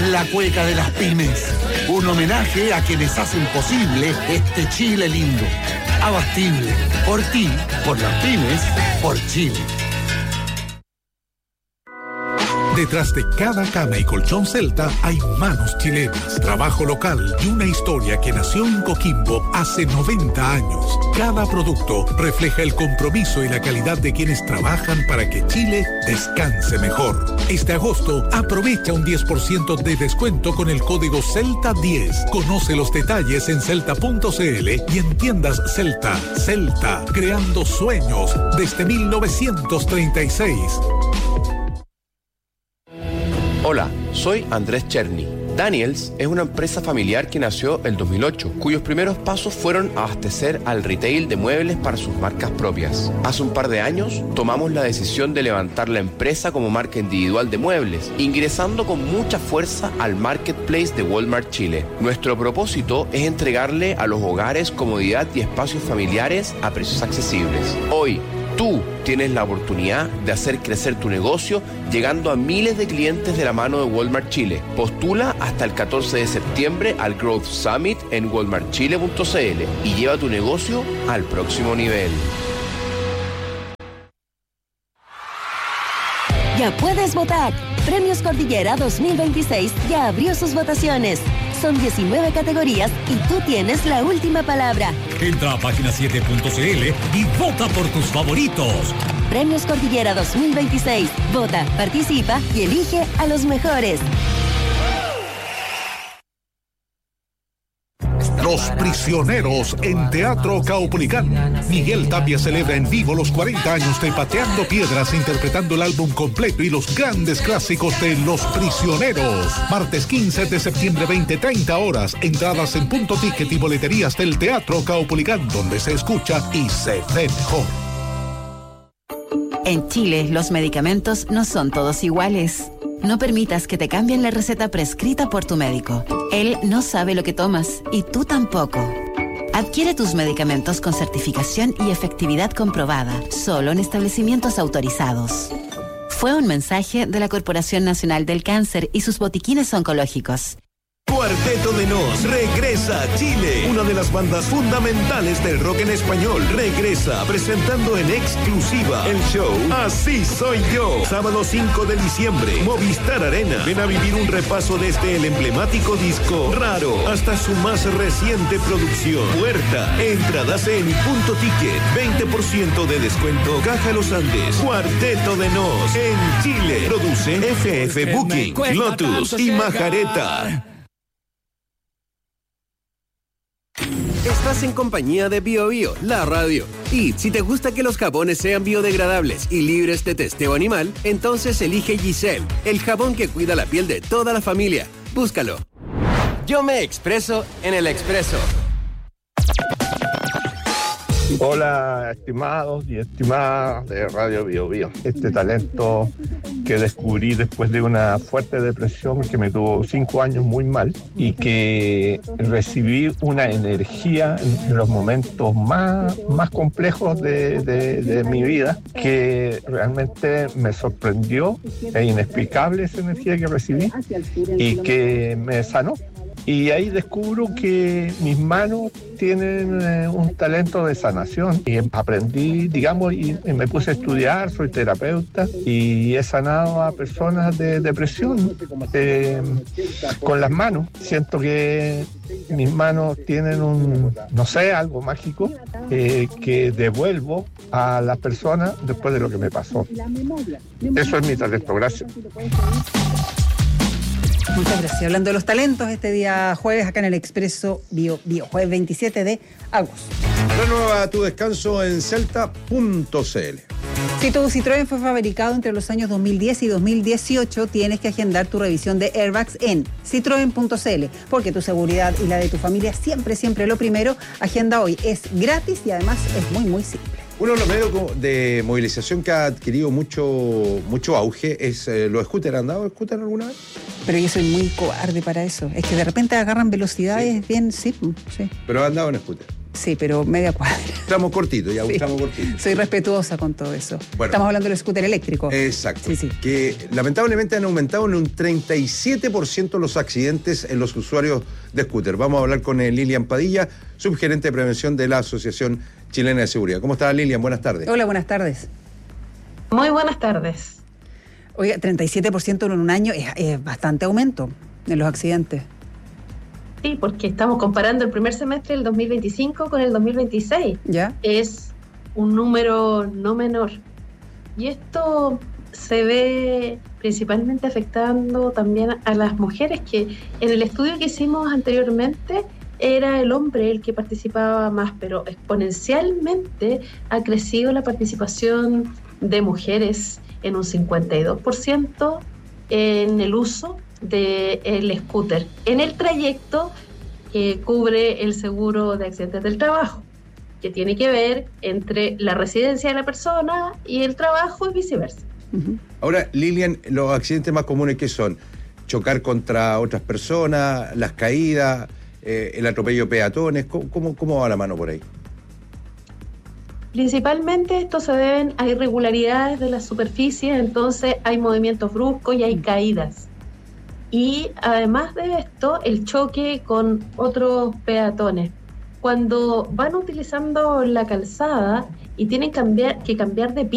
la cueca de las pymes. Un homenaje a quienes hacen posible este Chile lindo. Abastible. Por ti, por las pymes, por Chile. Detrás de cada cama y colchón Celta hay manos chilenas, trabajo local y una historia que nació en Coquimbo hace 90 años. Cada producto refleja el compromiso y la calidad de quienes trabajan para que Chile descanse mejor. Este agosto aprovecha un 10% de descuento con el código CELTA10. Conoce los detalles en celta.cl y en tiendas Celta. Celta, creando sueños desde 1936. Hola, soy Andrés Cherny. Daniels es una empresa familiar que nació el 2008, cuyos primeros pasos fueron abastecer al retail de muebles para sus marcas propias. Hace un par de años tomamos la decisión de levantar la empresa como marca individual de muebles, ingresando con mucha fuerza al marketplace de Walmart Chile. Nuestro propósito es entregarle a los hogares comodidad y espacios familiares a precios accesibles. Hoy, tú tienes la oportunidad de hacer crecer tu negocio llegando a miles de clientes de la mano de Walmart Chile. Postula hasta el 14 de septiembre al Growth Summit en walmartchile.cl y lleva tu negocio al próximo nivel. Ya puedes votar. Premios Cordillera 2026 ya abrió sus votaciones. Son 19 categorías y tú tienes la última palabra. Entra a página7.cl y vota por tus favoritos. Premios Cordillera 2026. Vota, participa y elige a los mejores. Los Prisioneros en Teatro Caupolicán. Miguel Tapia celebra en vivo los 40 años de Pateando Piedras, interpretando el álbum completo y los grandes clásicos de Los Prisioneros. Martes 15 de septiembre, 20:30 horas. Entradas en Punto Ticket y boleterías del Teatro Caupolicán, donde se escucha y se ve mejor. En Chile, los medicamentos no son todos iguales. No permitas que te cambien la receta prescrita por tu médico. Él no sabe lo que tomas y tú tampoco. Adquiere tus medicamentos con certificación y efectividad comprobada, solo en establecimientos autorizados. Fue un mensaje de la Corporación Nacional del Cáncer y sus botiquines oncológicos. Cuarteto de Nos regresa a Chile. Una de las bandas fundamentales del rock en español regresa presentando en exclusiva el show Así Soy Yo. Sábado 5 de diciembre, Movistar Arena. Ven a vivir un repaso desde el emblemático disco Raro hasta su más reciente producción Puerta. Entradas en Punto Ticket. 20% de descuento. Caja Los Andes. Cuarteto de Nos en Chile. Produce FF Booking, Lotus y Majareta. Estás en compañía de Bio Bio, la radio. Y si te gusta que los jabones sean biodegradables y libres de testeo animal, entonces elige Giselle, el jabón que cuida la piel de toda la familia. Búscalo. Yo me expreso en el expreso. Hola, estimados y estimadas de Radio Bio Bio. Este talento que descubrí después de una fuerte depresión que me tuvo 5 años muy mal y que recibí una energía en los momentos más complejos de mi vida que realmente me sorprendió. Es inexplicable esa energía que recibí y que me sanó. Y ahí descubro que mis manos tienen un talento de sanación. Y aprendí, digamos, y me puse a estudiar, soy terapeuta y he sanado a personas de depresión con las manos. Siento que mis manos tienen algo mágico que devuelvo a las personas después de lo que me pasó. Eso es mi talento, gracias. Muchas gracias. Hablando de los talentos, este día jueves acá en el Expreso Bio Bio, jueves 27 de agosto. Renueva tu descanso en celta.cl. Si tu Citroën fue fabricado entre los años 2010 y 2018, tienes que agendar tu revisión de airbags en citroen.cl, porque tu seguridad y la de tu familia siempre lo primero. Agenda hoy, es gratis y además es muy simple. Uno de los medios de movilización que ha adquirido mucho auge es los scooters. ¿Han dado scooter alguna vez? Pero yo soy muy cobarde para eso. Es que de repente agarran velocidades bien, sí. Pero han dado en scooter. Sí, pero media cuadra. Estamos cortitos, ya, estamos cortitos. Soy respetuosa con todo eso. Bueno, estamos hablando del scooter eléctrico. Exacto. Sí. Que lamentablemente han aumentado en un 37% los accidentes en los usuarios de scooter. Vamos a hablar con Lilian Padilla, subgerente de prevención de la Asociación Chilena de Seguridad. ¿Cómo está, Lilian? Buenas tardes. Hola, buenas tardes. Muy buenas tardes. Oiga, 37% en un año es bastante aumento en los accidentes. Sí, porque estamos comparando el primer semestre del 2025 con el 2026. ¿Ya? Es un número no menor. Y esto se ve principalmente afectando también a las mujeres, que en el estudio que hicimos anteriormente era el hombre el que participaba más, pero exponencialmente ha crecido la participación de mujeres en un 52% en el uso del scooter, en el trayecto que cubre el seguro de accidentes del trabajo, que tiene que ver entre la residencia de la persona y el trabajo y viceversa. Uh-huh. Ahora, Lilian, los accidentes más comunes, ¿qué son? Chocar contra otras personas, las caídas, el atropello de peatones. ¿Cómo va la mano por ahí? Principalmente esto se deben a irregularidades de la superficie, entonces hay movimientos bruscos y hay caídas. Y además de esto, el choque con otros peatones. Cuando van utilizando la calzada y tienen que cambiar de